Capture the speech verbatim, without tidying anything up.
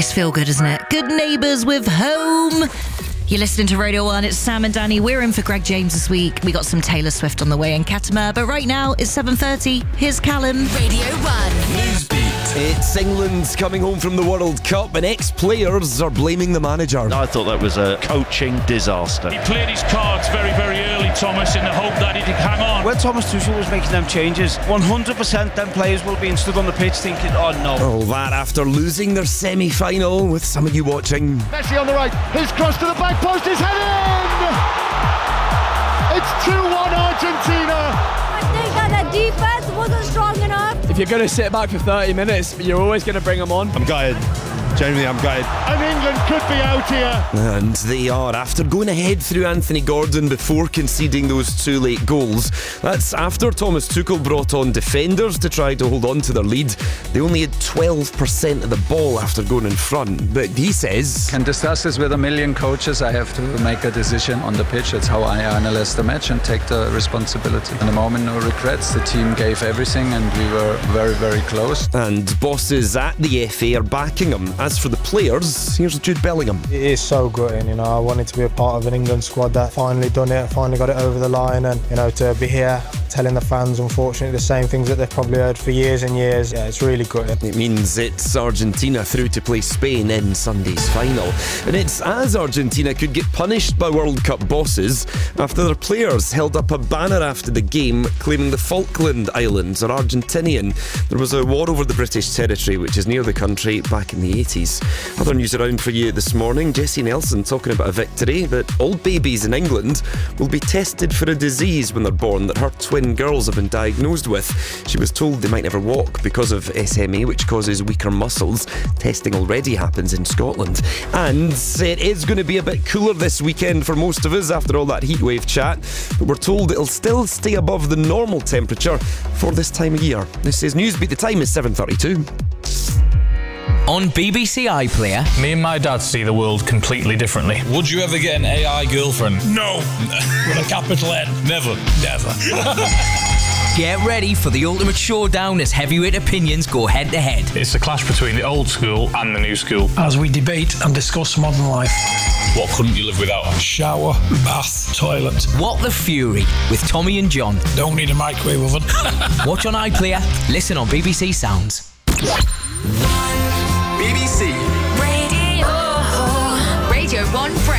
It's feel good, isn't it? Good Neighbours with Home. You're listening to Radio one. It's Sam and Danny. We're in for Greg James this week. We got some Taylor Swift on the way in Katama, but right now it's seven thirty. Here's Callum. Radio one. Newsbeat. It's England coming home from the World Cup and ex-players are blaming the manager. I thought that was a coaching disaster. He played his cards very, very early, Thomas, in the hope that he'd hang on. When Thomas Tuchel was making them changes, one hundred percent them players will be stood on the pitch thinking, oh no. All that after losing their semi-final, with some of you watching. Messi on the right, his cross to the back post is headed in! It's two one Argentina! I think that the defense wasn't strong enough. If you're going to sit back for thirty minutes, you're always going to bring them on. I'm gutted. Genuinely, I'm gutted. And England could be out here. And they are, after going ahead through Anthony Gordon before conceding those two late goals. That's after Thomas Tuchel brought on defenders to try to hold on to their lead. They only had twelve percent of the ball after going in front. But he says... Can discuss this with a million coaches. I have to make a decision on the pitch. That's how I analyze the match and take the responsibility. In the moment, no regrets. The team gave everything and we were very, very close. And bosses at the F A are backing him. As for the players, here's Jude Bellingham. It is so gutting, you know. I wanted to be a part of an England squad that finally done it, finally got it over the line, and you know, to be here telling the fans, unfortunately, the same things that they've probably heard for years and years. Yeah, it's really gutting. It means it's Argentina through to play Spain in Sunday's final. And it's as Argentina could get punished by World Cup bosses after their players held up a banner after the game claiming the Falkland Islands are Argentinian. There was a war over the British territory, which is near the country, back in the eighties. Other news around for you this morning. Jessie Nelson talking about a victory that all babies in England will be tested for a disease when they're born that her twin girls have been diagnosed with. She was told they might never walk because of S M A, which causes weaker muscles. Testing already happens in Scotland. And it is going to be a bit cooler this weekend for most of us after all that heatwave chat, but we're told it'll still stay above the normal temperature for this time of year. This is Newsbeat. The time is seven thirty-two. On B B C iPlayer. Me and my dad see the world completely differently. Would you ever get an A I girlfriend? No! With a capital N? Never. Never. Get ready for the ultimate showdown as heavyweight opinions go head to head. It's a clash between the old school and the new school. As we debate and discuss modern life. What couldn't you live without? Shower, bath, toilet. What the Fury with Tommy and John. Don't need a microwave oven. Watch on iPlayer. Listen on B B C Sounds. B B C Radio. Radio one.